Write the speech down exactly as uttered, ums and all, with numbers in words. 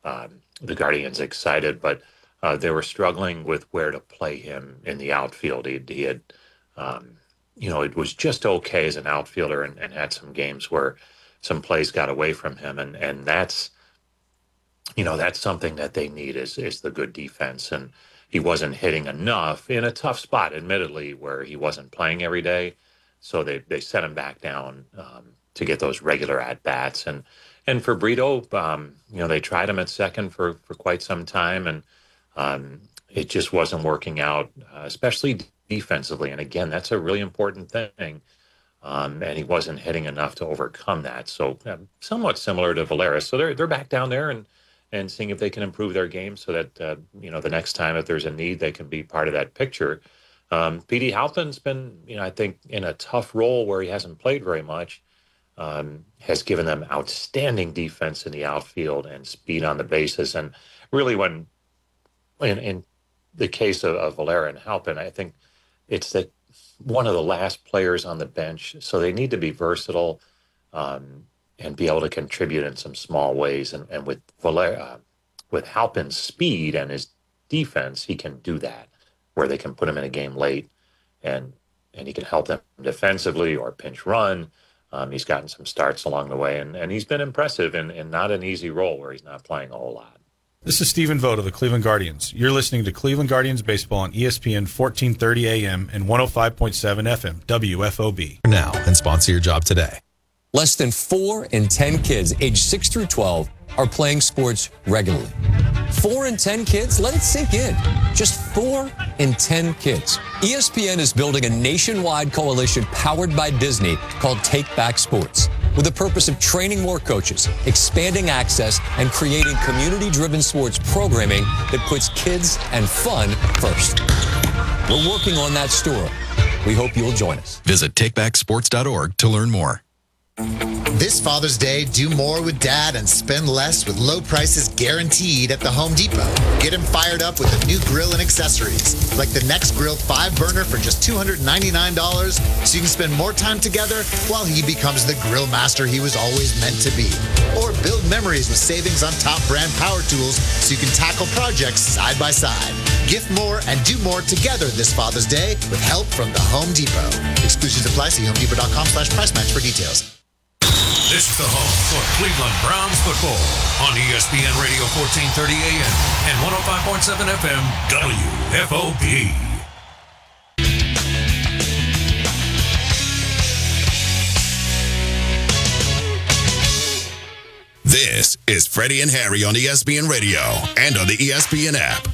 um, the Guardians excited, but uh, they were struggling with where to play him in the outfield. He, he had, um, you know, it was just okay as an outfielder, and, and had some games where some plays got away from him, and and that's, you know, that's something that they need is is the good defense. And he wasn't hitting enough in a tough spot, admittedly, where he wasn't playing every day. So they they sent him back down um, to get those regular at bats. And and for Brito, um, you know, they tried him at second for for quite some time, and um, it just wasn't working out, uh, especially defensively. And again, that's a really important thing. Um, and he wasn't hitting enough to overcome that. So um, somewhat similar to Valeris. So they're they're back down there and and seeing if they can improve their game so that uh, you know, the next time if there's a need, they can be part of that picture. Um, P D Halpin's been, you know, I think in a tough role where he hasn't played very much, um, has given them outstanding defense in the outfield and speed on the bases. And really, when in, in the case of, of Valera and Halpin, I think it's that one of the last players on the bench, so they need to be versatile um, and be able to contribute in some small ways. And, and with Valera, uh, with Halpin's speed and his defense, he can do that, where they can put him in a game late, and and he can help them defensively or pinch run. Um, he's gotten some starts along the way, and, and he's been impressive in, in not an easy role where he's not playing a whole lot. This is Stephen Vogt of the Cleveland Guardians. You're listening to Cleveland Guardians Baseball on E S P N fourteen thirty A M and one oh five point seven F M, W F O B. Now, and sponsor your job today. Less than four in ten kids aged six through twelve are playing sports regularly. Four in ten kids? Let it sink in. Just four in ten kids. E S P N is building a nationwide coalition powered by Disney called Take Back Sports, with the purpose of training more coaches, expanding access, and creating community-driven sports programming that puts kids and fun first. We're working on that story. We hope you'll join us. Visit take back sports dot org to learn more. This Father's Day, do more with Dad and spend less with low prices guaranteed at the Home Depot. Get him fired up with a new grill and accessories, like the NextGrill five burner for just two hundred ninety-nine dollars, so you can spend more time together while he becomes the grill master he was always meant to be. Or build memories with savings on top brand power tools so you can tackle projects side by side. Gift more and do more together this Father's Day with help from the Home Depot. Exclusions apply. See homedepot.com slash price match for details. This is the home for Cleveland Browns football on E S P N Radio fourteen thirty A M and one oh five point seven F M W F O B. This is Freddie and Harry on E S P N Radio and on the E S P N app.